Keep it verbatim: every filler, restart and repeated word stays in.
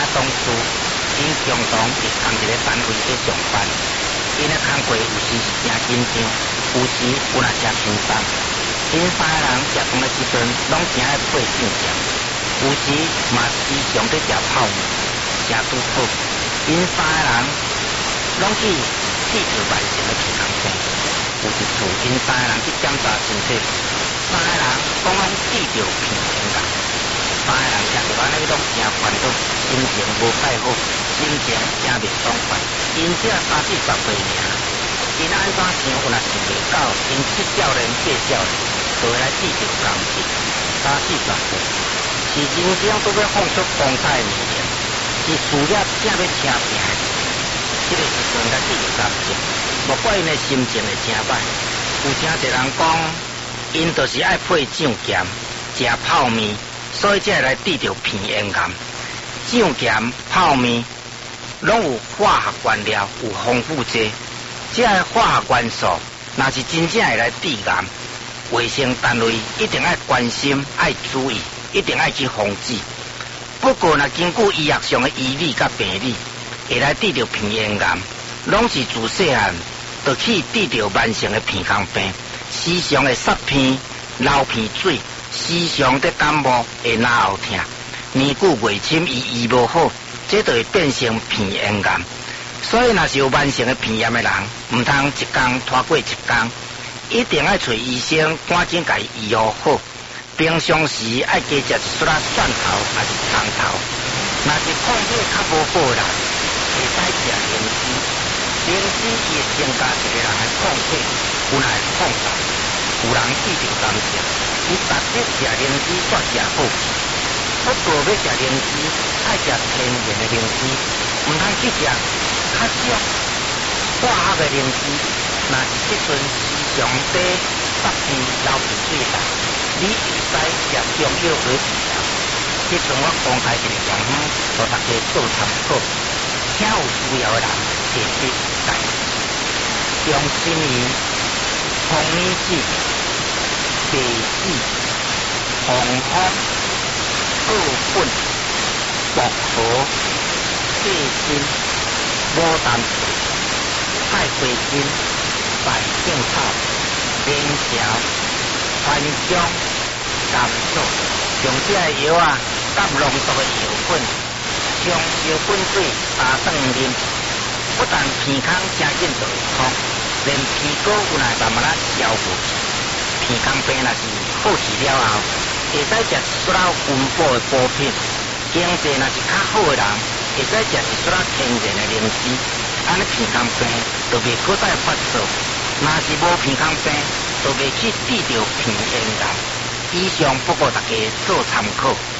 同事因共同伫同一个单位咧上班，因咧工作有时是真紧张，有时有若真轻松。因三个人食饭的时阵，拢真爱配酒食，有时嘛时常咧食泡面，真拄好。因三个人拢去治疗慢性的鼻腔病，有一次因三个人去检查身体，三个人讲拢治疗鼻咽癌。三个人食着安尼拢真烦恼，心情无太好，心情真袂爽快。因只三四十岁尔，因安怎想有若想袂到，因七少年八少年就会来治疗工治，三四十岁是人生都要放出光彩的年龄，是事业正要车拼的。这个时阵来治疗工治，莫怪因的心情会真歹。有真侪人讲，因就是爱配酱咸，食泡面。所以才会来治疗鼻咽癌。酱咸、泡面拢有化学原料，有防腐剂。这个化学元素，若是真正会来致癌，卫生单位一定要关心、爱注意，一定要去防治。不过，若根据医学上的医理甲病理，会来治疗鼻咽癌，拢是自细汉就去治疗慢性的鼻腔病，时常会塞鼻、流鼻水。时常得感冒会咽喉痛，年久未深医医无好，这就会变成鼻咽癌。所以若是有慢性的鼻炎的人，唔通一工拖过一工，一定要找医生赶紧甲伊医好好。平常时爱加食一撮仔蒜头还是葱头。若是抗体较无好的人，会使食灵芝。灵芝伊会增加一个人的抗体，有人会抗体，有人治疗感冒。伊逐日食灵芝煞食好，不过要食灵芝，爱食天然的灵芝，唔通去食较少化学的灵芝。若是即阵时常在塞鼻、流鼻水啦，你会使食中药来治疗。即阵我公开一个方法，互大家做参考，请有需要的人提出来。用心仪红米子。白芷、红花、二粉、薄荷、细辛、牡丹水、太岁金、百姓草、莲条、番姜、甘草，用这个药啊，甲浓度的药粉，将药粉水打断啉，不但鼻腔真紧就会通，连鼻膏有来慢慢啊消过去。鼻腔病若是好治了后，会使食一撮仔温补的补品；经济若是较好的人，会使食一撮仔天然的灵芝。安尼鼻腔病就袂搁再发作。若是无鼻腔病，就袂去治疗鼻咽癌。以上不过大家做参考。